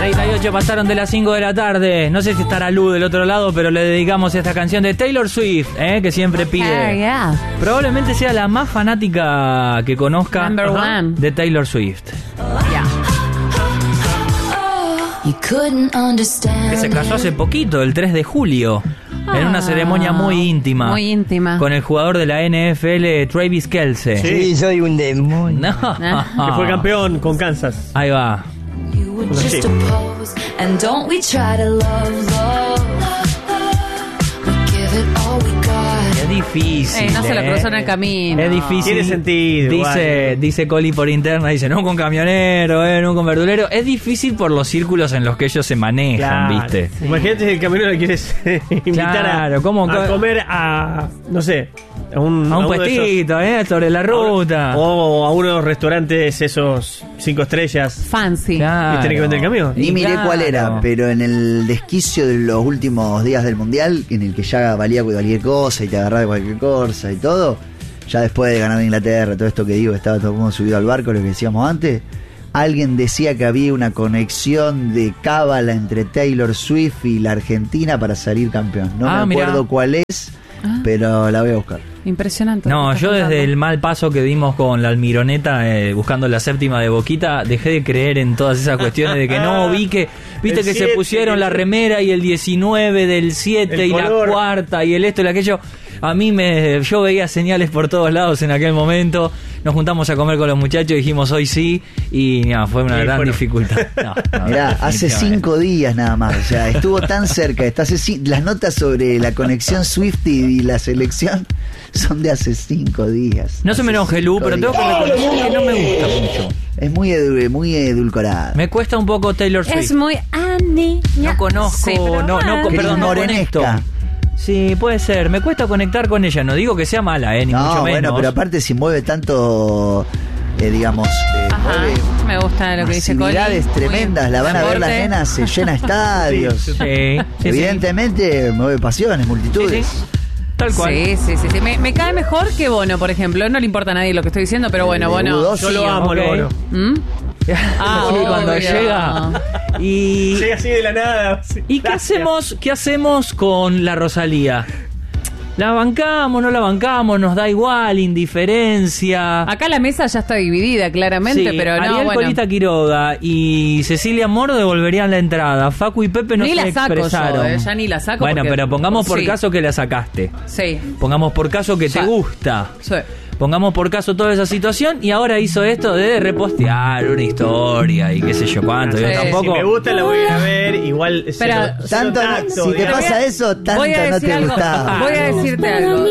38 pasaron de las 5 de la tarde. No sé si estará Lu del otro lado, pero le dedicamos esta canción de Taylor Swift, que siempre pide. Yeah. Probablemente sea la más fanática que conozca Number one. de Taylor Swift. Yeah. Que se casó hace poquito, el 3 de julio, en una ceremonia muy íntima. Muy íntima. Con el jugador de la NFL, Travis Kelce. Sí, soy un demonio. No. Que fue campeón con Kansas. Ahí va. Sí. And don't we try to love. We give it all we got. Es difícil. No se la cruzó en el camino. Es difícil. Tiene sentido, Dice Coli por interna, dice, no con camionero, no con verdulero. Es difícil por los círculos en los que ellos se manejan, Claro. ¿viste? Imagínate el camionero que quieres invitar Claro, ¿cómo? a comer a, no sé, a un A un uno de esos- puestito, sobre la ruta. o a uno de los restaurantes esos 5 estrellas Fancy. Claro. que tiene que vender el camión. Ni miré Claro. cuál era, pero en el desquicio de los últimos días del Mundial, en el que ya valía cualquier cosa y te agarraba de cualquier cosa y todo, ya después de ganar Inglaterra, todo esto que digo, estaba todo el mundo subido al barco, lo que decíamos antes, alguien decía que había una conexión de cábala entre Taylor Swift y la Argentina para salir campeón. No me acuerdo mirá. cuál es, pero la voy a buscar. Impresionante. No, lo que yo estás desde contando. el mal paso que dimos con la Almironeta, buscando la séptima de Boquita, dejé de creer en todas esas cuestiones de que no, viste El que se 7, pusieron la remera y el 19 del 7 el y color. la cuarta y el esto y el aquello. Yo veía señales por todos lados en aquel momento. Nos juntamos a comer con los muchachos, dijimos hoy sí, y fue una Sí, gran bueno. dificultad. No, Mirá, hace definitivamente. 5 días nada más, o sea, estuvo tan cerca. Las notas sobre la conexión Swift y la selección son de hace 5 días. No se me Hace enoje, Lu, 5 pero tengo que días. reconocer que no me gusta mucho. Es muy edulcorada. Me cuesta un poco Taylor Swift. Es muy niña. No conozco, Sí, pero no, Es perdón, no conecto. morenesca. Sí, puede ser. Me cuesta conectar con ella. No digo que sea mala, ni No, mucho menos. bueno, pero aparte si mueve tanto, digamos, Ajá. mueve Me gusta lo que dice Coli. masividades tremendas, la van a ver las Aporte. nenas, se llena estadios. Sí, sí, Evidentemente mueve pasiones, multitudes. Sí, sí. Tal cual. Sí. Me cae mejor que Bono, por ejemplo. No le importa a nadie lo que estoy diciendo, pero bueno, Bono. Yo lo amo, Ok. lo amo. ¿Mm? Sí, cuando obvio. llega. Y Llega así de la nada. sí. ¿y qué hacemos con la Rosalía? ¿La bancamos, no la bancamos? ¿Nos da igual, indiferencia? Acá la mesa ya está dividida, claramente, Sí, pero no, Ariel bueno. Colita Quiroga y Cecilia Moro devolverían la entrada. Facu y Pepe no Ni se la saco expresaron. yo, ya ni la saco. Bueno, porque- pero pongamos por Sí. caso que la sacaste. Sí. Pongamos por caso que te Ya. gusta. Sí. Pongamos por caso toda esa situación y ahora hizo esto de repostear una historia y qué sé yo cuánto. Yo Sí. tampoco. Si me gusta, la voy a ir a ver. Igual. Pero- Tanto, tacto, si te digamos. pasa eso, tanto Voy a no decir te algo. gustaba. Voy a decirte algo.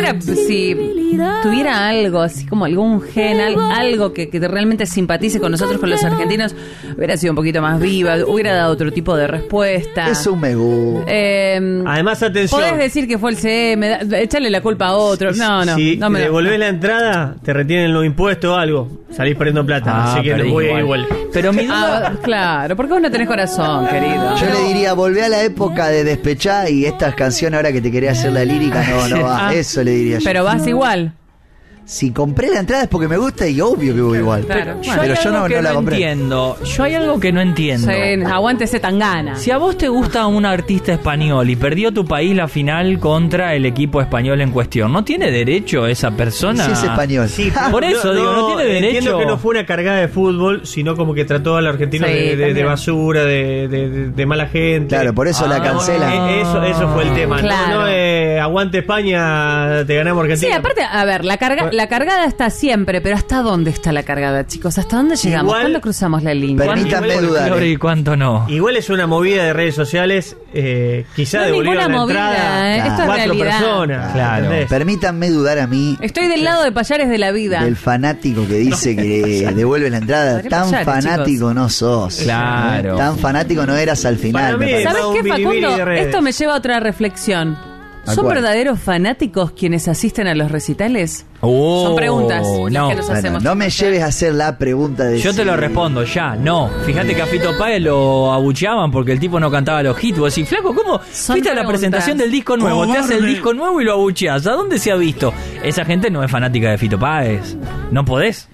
Si tuviera algo, así como algún gen, algo que realmente simpatice con nosotros, con los argentinos, hubiera sido un poquito más viva, hubiera dado otro tipo de respuesta. Es un me gusta. Además, atención. Podés decir que fue el CM, echarle la culpa a otro. No, Si no me devolvés la entrada, te retienen los impuestos o algo. Salís perdiendo plata. así que perdí voy igual. Pero mi duda. claro, porque vos no tenés corazón, querido. Yo le diría, volvé a la época de Despechá y estas canciones ahora que te quería hacer la lírica, no va. Ah. Eso le diría yo. Pero vas igual. Si compré la entrada es porque me gusta y obvio que voy igual. Claro. Yo Pero hay yo algo no que la compré. entiendo. Yo hay algo que no entiendo. Sí, aguántese Tangana. Si a vos te gusta un artista español y perdió tu país la final contra el equipo español en cuestión, ¿no tiene derecho esa persona? Si es español. Sí, Por eso, digo, no tiene derecho. Entiendo que no fue una cargada de fútbol, sino como que trató al argentino Sí, de también. basura, de mala gente. Claro, por eso la cancelan. Eso fue el tema. Claro. No, aguante España, te ganamos Sí, Argentina. aparte, a ver, la cargada está siempre, pero ¿hasta dónde está la cargada, chicos? ¿Hasta dónde llegamos? Igual- ¿Cuándo cruzamos la línea? Permítame Igual- dudar. Flor, ¿y cuánto no? Igual es una movida de redes sociales, quizá No es devolvieron ninguna la movida, entrada esto es 4 realidad. personas. Claro. ¿entendés? Permítanme dudar a mí Estoy del lado de Payares de la vida. del fanático que dice que devuelve la entrada. Padre Tan Payares, fanático no sos. Claro. Tan fanático no eras al final. Para mí me parece. ¿Sabes más qué, un biribiri Facundo? de redes. Esto me lleva a otra reflexión. ¿A ¿Son cuál? verdaderos fanáticos quienes asisten a los recitales? Oh, Son preguntas las que nos Bueno, hacemos. no me lleves a hacer la pregunta de Yo te si- lo respondo ya, no. Fíjate que a Fito Páez lo abucheaban porque el tipo no cantaba los hits. Vos decís, flaco, ¿cómo Son fuiste a la preguntas. presentación del disco nuevo? Te hace el disco nuevo y lo abucheás. ¿A dónde se ha visto? Esa gente no es fanática de Fito Páez. No podés.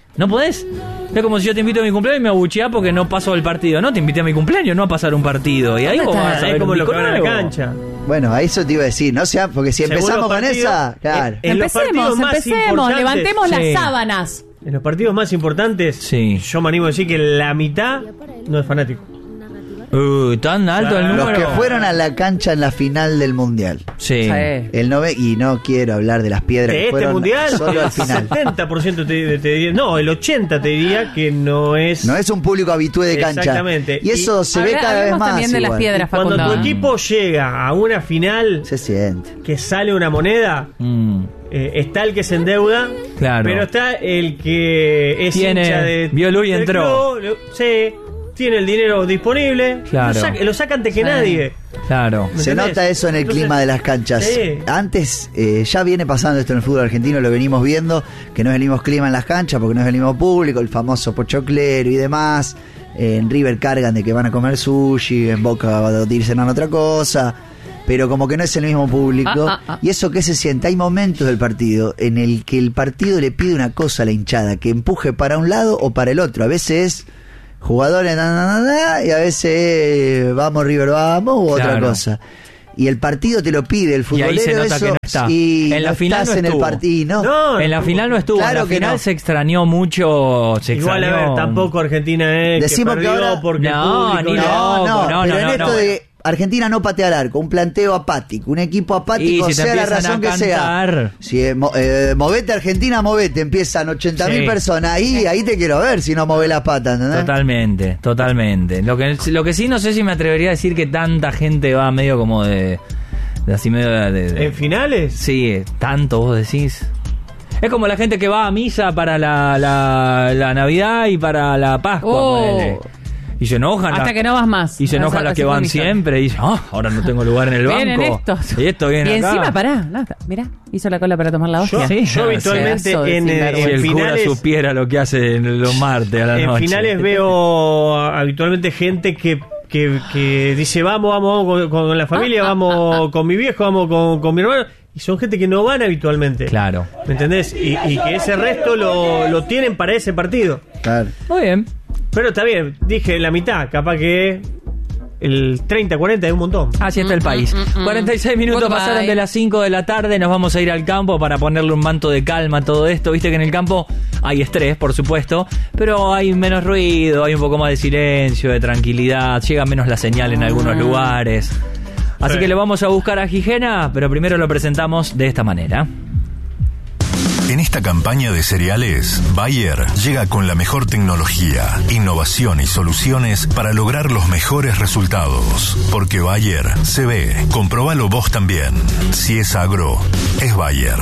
No podés. Es como si yo te invito a mi cumpleaños y me abucheás porque no paso el partido. No, te invité a mi cumpleaños, no a pasar un partido. Y ahí vos vas a ver como un lo que disco van a la nuevo. cancha. Bueno, a eso te iba a decir, no sea, porque si Según empezamos los con partidos, esa, claro. En los partidos más importantes, levantemos Sí. las sábanas. En los partidos más importantes, Sí. yo me animo a decir que la mitad no es fanático. Tan alto el Los número. que fueron a la cancha en la final del Mundial. Sí. Sí. Y no quiero hablar de las piedras De que este fueron mundial, solo al el final. 70% te diría, no, el 80% te diría que no es. No es un público habitué de cancha. Exactamente. Y eso se ve cada vez Hablemos más. también de las igual. piedras, Cuando Facundo. tu equipo llega a una final Se siente. que sale una moneda, está el que se endeuda, Claro. pero está el que es Tiene- hincha de. vio luz y del entró. club, sí, tiene el dinero disponible, Claro. lo saca antes que Sí. nadie. Claro. Se ¿Entendés? nota eso en el Entonces, clima de las canchas. sí. Antes, ya viene pasando esto en el fútbol argentino, lo venimos viendo, que no es el mismo clima en las canchas porque no es el mismo público, el famoso pochoclero y demás. En River cargan de que van a comer sushi, en Boca van a ir cenando otra cosa, pero como que no es el mismo público. ¿Y eso qué se siente? Hay momentos del partido en el que el partido le pide una cosa a la hinchada, que empuje para un lado o para el otro. A veces jugadores y a veces vamos River vamos u otra Claro. cosa. Y el partido te lo pide, el Y ahí se futbolero nota eso, que no está. y En la no final estás no en el estuvo. partido, No, En la final no estuvo. Claro en la que final no. se extrañó mucho. Se igual, a extrañó. ver, tampoco Argentina es Decimos que que perdió ahora- porque No, el público ni loco. pero en esto no. de Argentina no patea al arco, un planteo apático, un equipo apático, Y si te sea la empiezan razón a que sea. cantar. Si movete Argentina, movete, empiezan 80.000 Sí. personas ahí te quiero ver si no mueve la pata, ¿entendés? Totalmente. Lo que sí no sé si me atrevería a decir que tanta gente va medio como de así medio de ¿En finales? sí, tanto vos decís. Es como la gente que va a misa para la Navidad y para la Pascua, ponele. Y se enojan. Hasta que no vas más. Y se enojan las que van siempre. Y dicen, ahora no tengo lugar en el banco. Vienen estos. Y esto viene Y acá. encima, pará. Mirá, hizo la cola para tomar la hostia. Yo habitualmente Pedazo de en Si sinvergüenza. el cura finales, supiera lo que hace en los martes a la en noche. finales veo habitualmente gente que dice vamos con la familia, vamos con mi viejo, vamos con mi hermano. Y son gente que no van habitualmente. Claro. ¿Me entendés? Y que ese resto lo tienen para ese partido. Claro. Muy bien. Pero está bien, dije la mitad, capaz que el 30, 40 es un montón. Así está el país. 46 minutos Goodbye. pasaron de las 5 de la tarde. Nos vamos a ir al campo para ponerle un manto de calma a todo esto. Viste que en el campo hay estrés, por supuesto, pero hay menos ruido, hay un poco más de silencio, de tranquilidad. Llega menos la señal en algunos lugares. Así Sí. que le vamos a buscar a Gijena, pero primero lo presentamos de esta manera. En esta campaña de cereales, Bayer llega con la mejor tecnología, innovación y soluciones para lograr los mejores resultados. Porque Bayer se ve. Comprobalo vos también. Si es agro, es Bayer.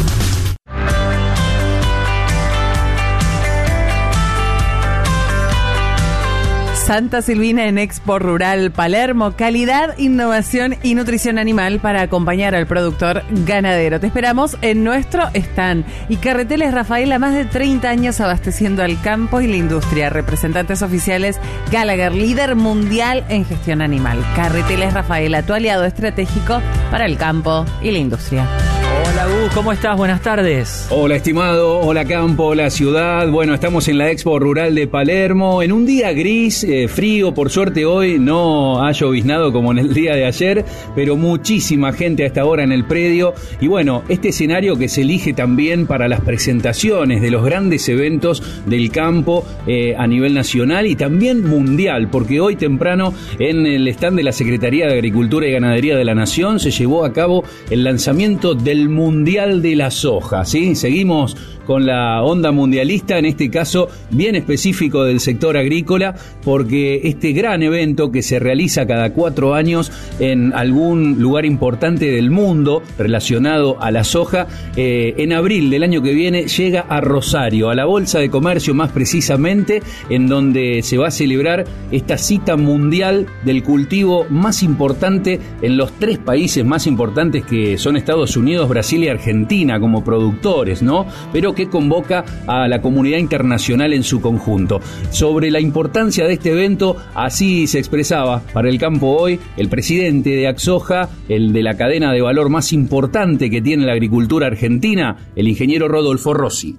Santa Silvina en Expo Rural Palermo. Calidad, innovación y nutrición animal para acompañar al productor ganadero. Te esperamos en nuestro stand. Y Carreteles Rafaela, más de 30 años abasteciendo al campo y la industria. Representantes oficiales Gallagher, líder mundial en gestión animal. Carreteles Rafaela, tu aliado estratégico para el campo y la industria. Hola Gus, ¿cómo estás? Buenas tardes. Hola estimado, hola campo, hola ciudad. Bueno, estamos en la Expo Rural de Palermo, en un día gris, frío, por suerte hoy no ha lloviznado como en el día de ayer, pero muchísima gente a esta hora en el predio. Y bueno, este escenario que se elige también para las presentaciones de los grandes eventos del campo a nivel nacional y también mundial, porque hoy temprano en el stand de la Secretaría de Agricultura y Ganadería de la Nación se llevó a cabo el lanzamiento del Mundial de la Soja, ¿sí? Seguimos con la onda mundialista, en este caso bien específico del sector agrícola, porque este gran evento que se realiza cada 4 años en algún lugar importante del mundo relacionado a la soja, en abril del año que viene llega a Rosario, a la Bolsa de Comercio más precisamente, en donde se va a celebrar esta cita mundial del cultivo más importante en los 3 países más importantes que son Estados Unidos, Brasil y Argentina como productores, ¿no? Pero que convoca a la comunidad internacional en su conjunto. Sobre la importancia de este evento, así se expresaba para el campo hoy el presidente de Axoja, el de la cadena de valor más importante que tiene la agricultura argentina, el ingeniero Rodolfo Rossi.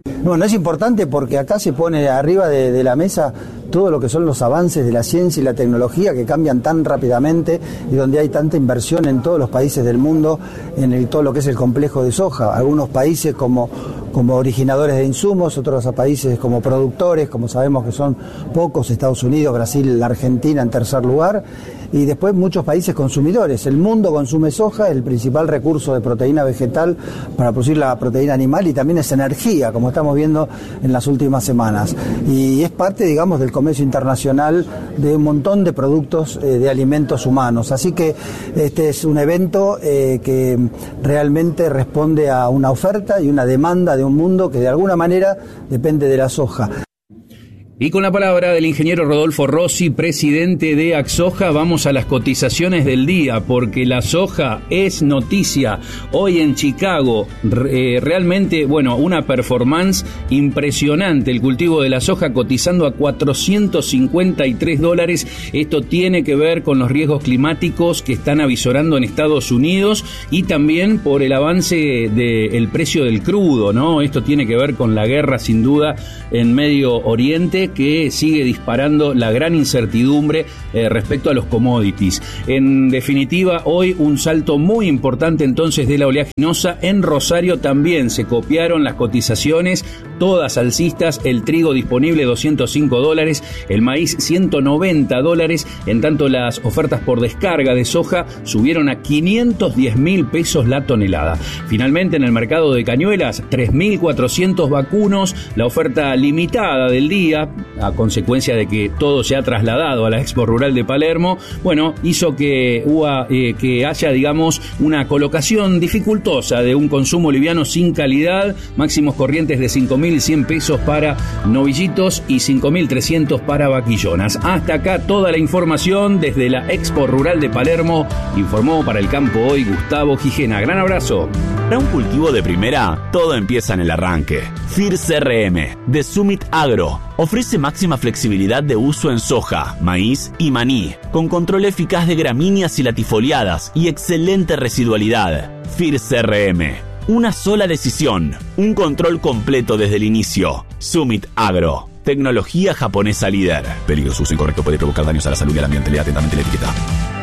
Bueno, es importante porque acá se pone arriba de la mesa todo lo que son los avances de la ciencia y la tecnología que cambian tan rápidamente y donde hay tanta inversión en todos los países del mundo en todo lo que es el complejo de soja. Algunos países como originadores de insumos, otros países como productores, como sabemos que son pocos, Estados Unidos, Brasil, la Argentina en tercer lugar, y después muchos países consumidores. El mundo consume soja, el principal recurso de proteína vegetal para producir la proteína animal, y también es energía, como estamos viendo en las últimas semanas. Y es parte, digamos, del comercio internacional de un montón de productos de alimentos humanos. Así que este es un evento que realmente responde a una oferta y una demanda de un mundo que de alguna manera depende de la soja. Y con la palabra del ingeniero Rodolfo Rossi, presidente de Axoja, vamos a las cotizaciones del día, porque la soja es noticia. Hoy en Chicago, realmente, bueno, una performance impresionante. El cultivo de la soja cotizando a $453. Esto tiene que ver con los riesgos climáticos que están avisorando en Estados Unidos y también por el avance del precio del crudo, ¿no? Esto tiene que ver con la guerra, sin duda, en Medio Oriente, que sigue disparando la gran incertidumbre respecto a los commodities. En definitiva, hoy un salto muy importante entonces de la oleaginosa. En Rosario también se copiaron las cotizaciones, todas alcistas. El trigo disponible $205, el maíz $190, en tanto las ofertas por descarga de soja subieron a 510.000 pesos la tonelada. Finalmente, en el mercado de cañuelas, 3.400 vacunos, la oferta limitada del día, a consecuencia de que todo se ha trasladado a la Expo Rural de Palermo, bueno, hizo que haya, digamos, una colocación dificultosa de un consumo liviano sin calidad, máximos corrientes de 5.100 pesos para novillitos y 5.300 para vaquillonas. Hasta acá toda la información desde la Expo Rural de Palermo, informó para El Campo Hoy Gustavo Gijena. Gran abrazo. Para un cultivo de primera, todo empieza en el arranque. FIR CRM de Summit Agro ofrece máxima flexibilidad de uso en soja, maíz y maní, con control eficaz de gramíneas y latifoliadas y excelente residualidad. FIR CRM, una sola decisión, un control completo desde el inicio. Summit Agro, tecnología japonesa líder. Peligroso uso incorrecto puede provocar daños a la salud y al ambiente. Lea atentamente la etiqueta.